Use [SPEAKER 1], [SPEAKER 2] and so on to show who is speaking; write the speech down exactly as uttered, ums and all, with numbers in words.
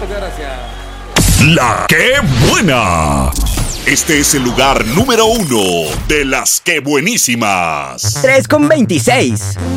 [SPEAKER 1] Muchas gracias.
[SPEAKER 2] La que buena. Este es el lugar número uno de las que buenísimas.
[SPEAKER 3] tres con veintiséis.